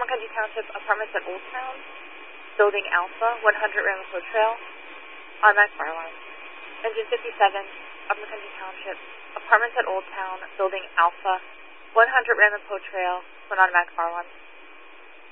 McKenzie Township, apartments at Old Town, Building Alpha, 100 Ramapo Trail, automatic fire alarm. Engine 57 of McKenzie Township, apartments at Old Town, Building Alpha, 100 Ramapo Trail, for an automatic fire alarm.